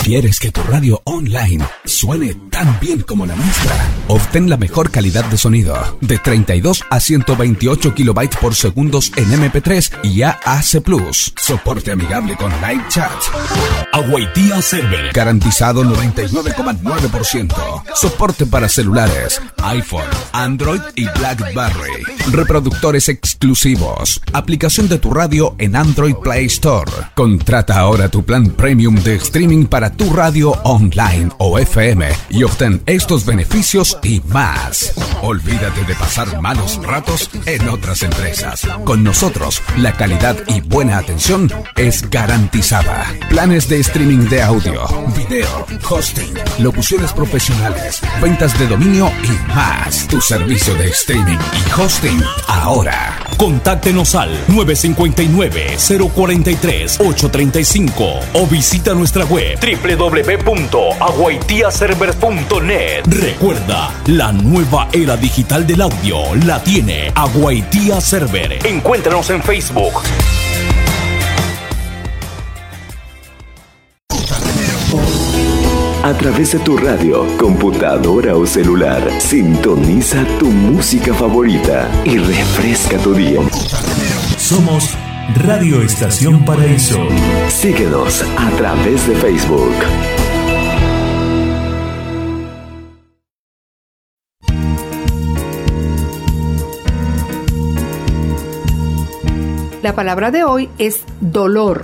¿Quieres que tu radio online suene tan bien como la nuestra? Obtén la mejor calidad de sonido de 32 a 128 kilobytes por segundos en MP3 y AAC+. Soporte amigable con live chat. Agüitía Server. Garantizado 99,9%. Soporte para celulares, iPhone, Android y BlackBerry. Reproductores exclusivos. Aplicación de tu radio en Android Play Store. Contrata ahora tu plan premium de streaming para tu radio online o FM y obtén estos beneficios y más. Olvídate de pasar malos ratos en otras empresas. Con nosotros, la calidad y buena atención es garantizada. Planes de streaming de audio, video, hosting, locuciones profesionales, ventas de dominio y más. Tu servicio de streaming y hosting ahora. Contáctenos al 959-043-835 o visita nuestra web www.aguaitiaserver.net. Recuerda, la nueva era digital del audio la tiene Agüitía Server. Encuéntranos en Facebook. A través de tu radio, computadora o celular, sintoniza tu música favorita y refresca tu día. Somos Radio Estación Paraíso. Síguenos a través de Facebook. La palabra de hoy es dolor.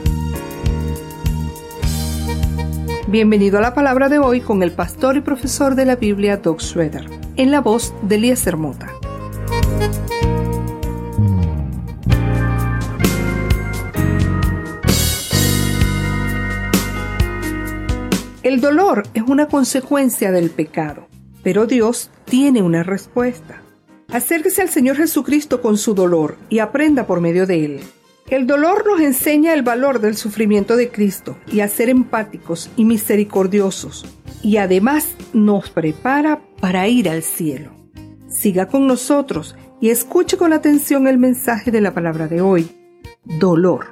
Bienvenido a la palabra de hoy con el pastor y profesor de la Biblia, Doug Schroeder, en la voz de Eliezer Mota. El dolor es una consecuencia del pecado, pero Dios tiene una respuesta. Acérquese al Señor Jesucristo con su dolor y aprenda por medio de él. El dolor nos enseña el valor del sufrimiento de Cristo y a ser empáticos y misericordiosos, y además nos prepara para ir al cielo. Siga con nosotros y escuche con atención el mensaje de la palabra de hoy: dolor.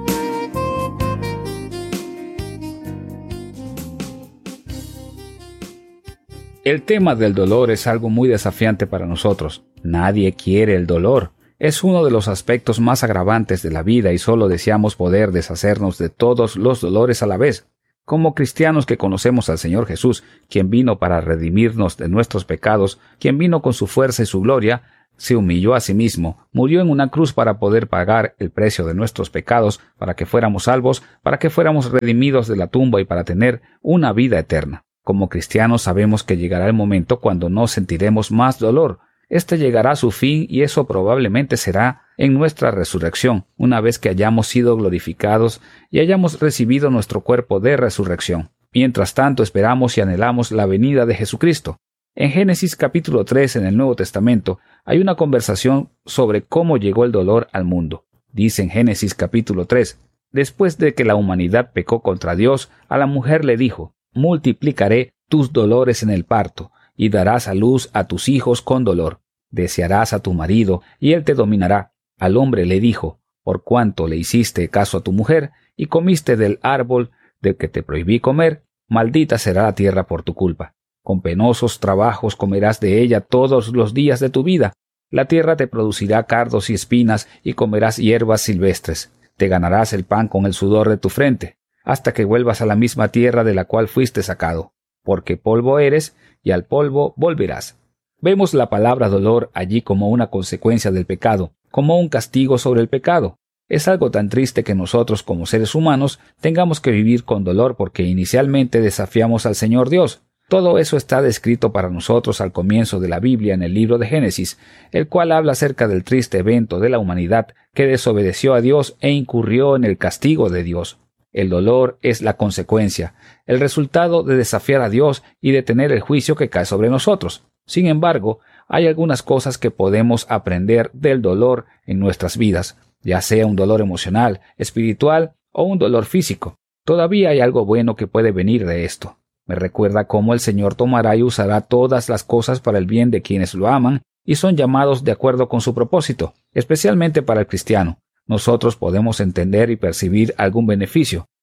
El tema del dolor es algo muy desafiante para nosotros. Nadie quiere el dolor. Es uno de los aspectos más agravantes de la vida y solo deseamos poder deshacernos de todos los dolores a la vez. Como cristianos que conocemos al Señor Jesús, quien vino para redimirnos de nuestros pecados, quien vino con su fuerza y su gloria, se humilló a sí mismo, murió en una cruz para poder pagar el precio de nuestros pecados, para que fuéramos salvos, para que fuéramos redimidos de la tumba y para tener una vida eterna. Como cristianos sabemos que llegará el momento cuando no sentiremos más dolor. Este llegará a su fin y eso probablemente será en nuestra resurrección, una vez que hayamos sido glorificados y hayamos recibido nuestro cuerpo de resurrección. Mientras tanto esperamos y anhelamos la venida de Jesucristo. En Génesis capítulo 3 en el Nuevo Testamento hay una conversación sobre cómo llegó el dolor al mundo. Dice en Génesis capítulo 3, después de que la humanidad pecó contra Dios, a la mujer le dijo: multiplicaré tus dolores en el parto, y darás a luz a tus hijos con dolor. Desearás a tu marido, y él te dominará. Al hombre le dijo: por cuanto le hiciste caso a tu mujer, y comiste del árbol del que te prohibí comer, maldita será la tierra por tu culpa. Con penosos trabajos comerás de ella todos los días de tu vida. La tierra te producirá cardos y espinas, y comerás hierbas silvestres. Te ganarás el pan con el sudor de tu frente, hasta que vuelvas a la misma tierra de la cual fuiste sacado, porque polvo eres, y al polvo volverás. Vemos la palabra dolor allí como una consecuencia del pecado, como un castigo sobre el pecado. Es algo tan triste que nosotros como seres humanos tengamos que vivir con dolor porque inicialmente desafiamos al Señor Dios. Todo eso está descrito para nosotros al comienzo de la Biblia en el libro de Génesis, el cual habla acerca del triste evento de la humanidad que desobedeció a Dios e incurrió en el castigo de Dios. El dolor es la consecuencia, el resultado de desafiar a Dios y de tener el juicio que cae sobre nosotros. Sin embargo, hay algunas cosas que podemos aprender del dolor en nuestras vidas, ya sea un dolor emocional, espiritual o un dolor físico. Todavía hay algo bueno que puede venir de esto. Me recuerda cómo el Señor tomará y usará todas las cosas para el bien de quienes lo aman y son llamados de acuerdo con su propósito, especialmente para el cristiano. Nosotros podemos entender y percibir algún beneficio,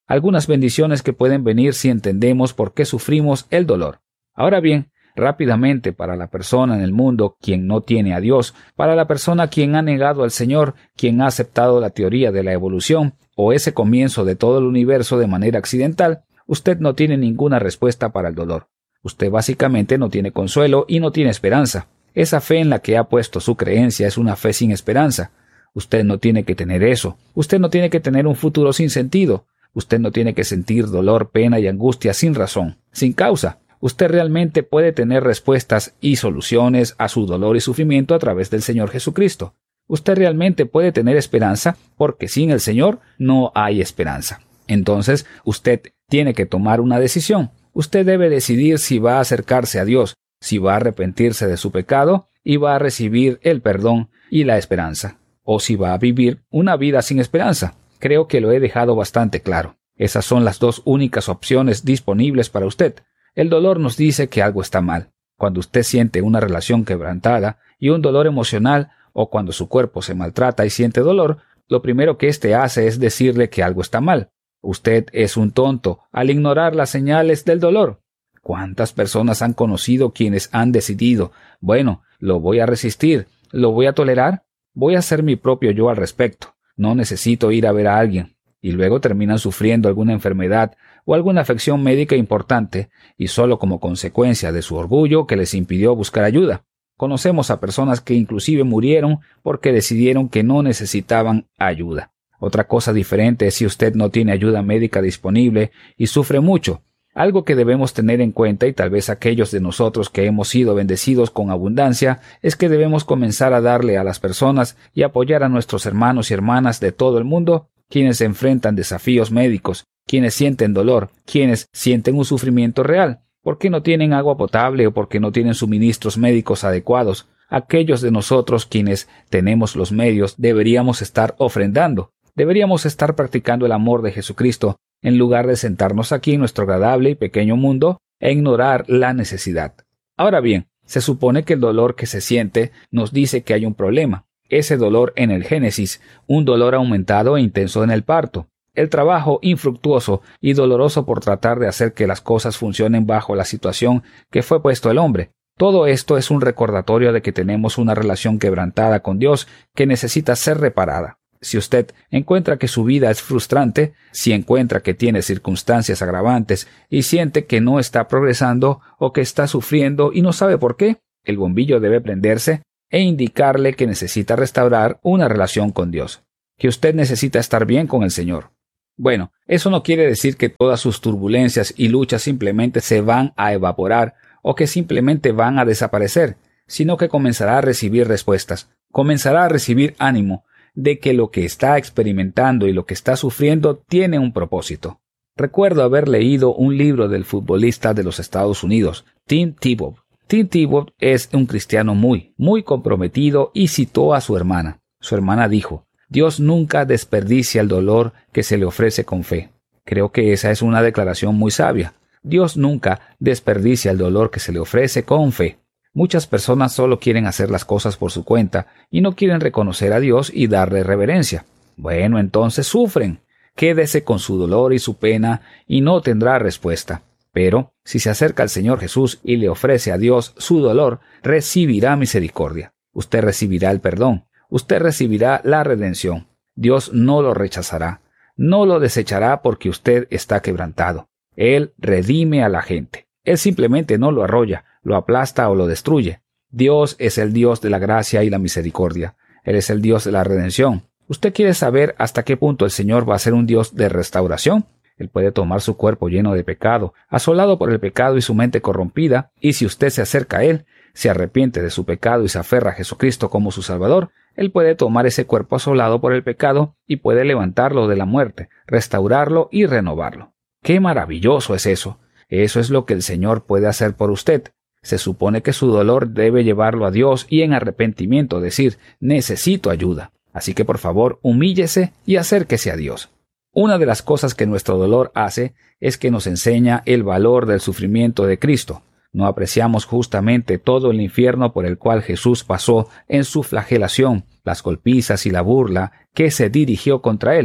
algunas bendiciones que pueden venir si entendemos por qué sufrimos el dolor. Ahora bien, rápidamente, para la persona en el mundo quien no tiene a Dios, para la persona quien ha negado al Señor, quien ha aceptado la teoría de la evolución o ese comienzo de todo el universo de manera accidental, usted no tiene ninguna respuesta para el dolor. Usted básicamente no tiene consuelo y no tiene esperanza. Esa fe en la que ha puesto su creencia es una fe sin esperanza. Usted no tiene que tener eso. Usted no tiene que tener un futuro sin sentido. Usted no tiene que sentir dolor, pena y angustia sin razón, sin causa. Usted realmente puede tener respuestas y soluciones a su dolor y sufrimiento a través del Señor Jesucristo. Usted realmente puede tener esperanza porque sin el Señor no hay esperanza. Entonces, usted tiene que tomar una decisión. Usted debe decidir si va a acercarse a Dios, si va a arrepentirse de su pecado y va a recibir el perdón y la esperanza, o si va a vivir una vida sin esperanza. Creo que lo he dejado bastante claro. Esas son las dos únicas opciones disponibles para usted. El dolor nos dice que algo está mal. Cuando usted siente una relación quebrantada y un dolor emocional, o cuando su cuerpo se maltrata y siente dolor, lo primero que éste hace es decirle que algo está mal. Usted es un tonto al ignorar las señales del dolor. ¿Cuántas personas han conocido quienes han decidido, bueno, lo voy a resistir, lo voy a tolerar, voy a ser mi propio yo al respecto, no necesito ir a ver a alguien, y luego terminan sufriendo alguna enfermedad o alguna afección médica importante, y solo como consecuencia de su orgullo que les impidió buscar ayuda? Conocemos a personas que inclusive murieron porque decidieron que no necesitaban ayuda. Otra cosa diferente es si usted no tiene ayuda médica disponible y sufre mucho. Algo que debemos tener en cuenta, y tal vez aquellos de nosotros que hemos sido bendecidos con abundancia, es que debemos comenzar a darle a las personas y apoyar a nuestros hermanos y hermanas de todo el mundo, quienes enfrentan desafíos médicos, quienes sienten dolor, quienes sienten un sufrimiento real, porque no tienen agua potable o porque no tienen suministros médicos adecuados. Aquellos de nosotros quienes tenemos los medios deberíamos estar ofrendando. Deberíamos estar practicando el amor de Jesucristo en lugar de sentarnos aquí en nuestro agradable y pequeño mundo e ignorar la necesidad. Ahora bien, se supone que el dolor que se siente nos dice que hay un problema. Ese dolor en el Génesis, un dolor aumentado e intenso en el parto, el trabajo infructuoso y doloroso por tratar de hacer que las cosas funcionen bajo la situación que fue puesto el hombre. Todo esto es un recordatorio de que tenemos una relación quebrantada con Dios que necesita ser reparada. Si usted encuentra que su vida es frustrante, si encuentra que tiene circunstancias agravantes y siente que no está progresando o que está sufriendo y no sabe por qué, el bombillo debe prenderse e indicarle que necesita restaurar una relación con Dios, que usted necesita estar bien con el Señor. Bueno, eso no quiere decir que todas sus turbulencias y luchas simplemente se van a evaporar o que simplemente van a desaparecer, sino que comenzará a recibir respuestas, comenzará a recibir ánimo de que lo que está experimentando y lo que está sufriendo tiene un propósito. Recuerdo haber leído un libro del futbolista de los Estados Unidos, Tim Tebow. Tim Tebow es un cristiano muy comprometido y citó a su hermana. Su hermana dijo: Dios nunca desperdicia el dolor que se le ofrece con fe. Creo que esa es una declaración muy sabia. Dios nunca desperdicia el dolor que se le ofrece con fe. Muchas personas solo quieren hacer las cosas por su cuenta y no quieren reconocer a Dios y darle reverencia. Bueno, entonces sufren. Quédese con su dolor y su pena y no tendrá respuesta. Pero si se acerca al Señor Jesús y le ofrece a Dios su dolor, recibirá misericordia. Usted recibirá el perdón. Usted recibirá la redención. Dios no lo rechazará. No lo desechará porque usted está quebrantado. Él redime a la gente. Él simplemente no lo arrolla, lo aplasta o lo destruye. Dios es el Dios de la gracia y la misericordia. Él es el Dios de la redención. ¿Usted quiere saber hasta qué punto el Señor va a ser un Dios de restauración? Él puede tomar su cuerpo lleno de pecado, asolado por el pecado y su mente corrompida, y si usted se acerca a Él, se arrepiente de su pecado y se aferra a Jesucristo como su Salvador, Él puede tomar ese cuerpo asolado por el pecado y puede levantarlo de la muerte, restaurarlo y renovarlo. ¡Qué maravilloso es eso! Eso es lo que el Señor puede hacer por usted. Se supone que su dolor debe llevarlo a Dios y en arrepentimiento decir: necesito ayuda. Así que por favor, humíllese y acérquese a Dios. Una de las cosas que nuestro dolor hace es que nos enseña el valor del sufrimiento de Cristo. No apreciamos justamente todo el infierno por el cual Jesús pasó en su flagelación, las golpizas y la burla que se dirigió contra él.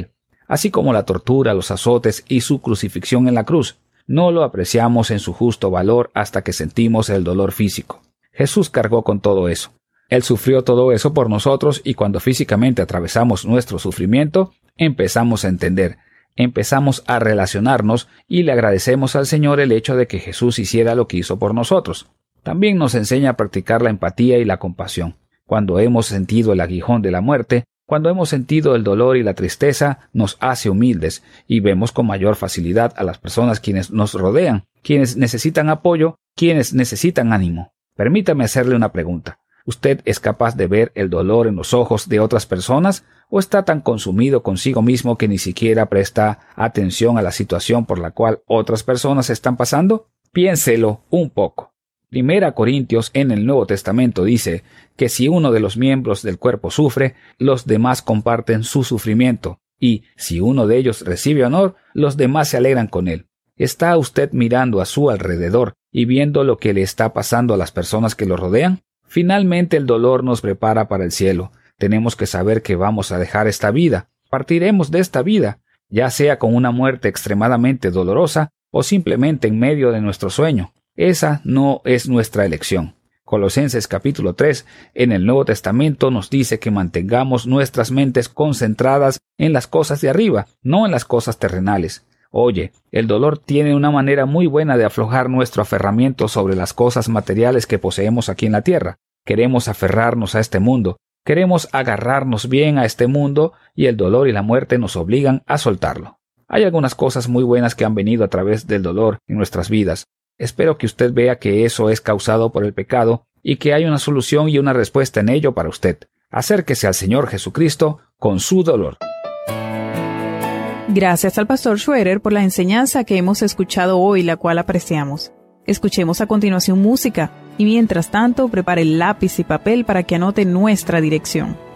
así como la tortura, los azotes y su crucifixión en la cruz. No lo apreciamos en su justo valor hasta que sentimos el dolor físico. Jesús cargó con todo eso. Él sufrió todo eso por nosotros y cuando físicamente atravesamos nuestro sufrimiento, empezamos a entender, empezamos a relacionarnos y le agradecemos al Señor el hecho de que Jesús hiciera lo que hizo por nosotros. También nos enseña a practicar la empatía y la compasión. Cuando hemos sentido el aguijón de la muerte, cuando hemos sentido el dolor y la tristeza, nos hace humildes y vemos con mayor facilidad a las personas quienes nos rodean, quienes necesitan apoyo, quienes necesitan ánimo. Permítame hacerle una pregunta. ¿Usted es capaz de ver el dolor en los ojos de otras personas o está tan consumido consigo mismo que ni siquiera presta atención a la situación por la cual otras personas están pasando? Piénselo un poco. 1 Corintios en el Nuevo Testamento dice que si uno de los miembros del cuerpo sufre, los demás comparten su sufrimiento, y si uno de ellos recibe honor, los demás se alegran con él. ¿Está usted mirando a su alrededor y viendo lo que le está pasando a las personas que lo rodean? Finalmente el dolor nos prepara para el cielo. Tenemos que saber que vamos a dejar esta vida. Partiremos de esta vida, ya sea con una muerte extremadamente dolorosa o simplemente en medio de nuestro sueño. Esa no es nuestra elección. Colosenses capítulo 3 en el Nuevo Testamento nos dice que mantengamos nuestras mentes concentradas en las cosas de arriba, no en las cosas terrenales. Oye, el dolor tiene una manera muy buena de aflojar nuestro aferramiento sobre las cosas materiales que poseemos aquí en la tierra. Queremos aferrarnos a este mundo, queremos agarrarnos bien a este mundo y el dolor y la muerte nos obligan a soltarlo. Hay algunas cosas muy buenas que han venido a través del dolor en nuestras vidas. Espero que usted vea que eso es causado por el pecado y que hay una solución y una respuesta en ello para usted. Acérquese al Señor Jesucristo con su dolor. Gracias al pastor Schroeder por la enseñanza que hemos escuchado hoy, la cual apreciamos. Escuchemos a continuación música y mientras tanto prepare lápiz y papel para que anote nuestra dirección.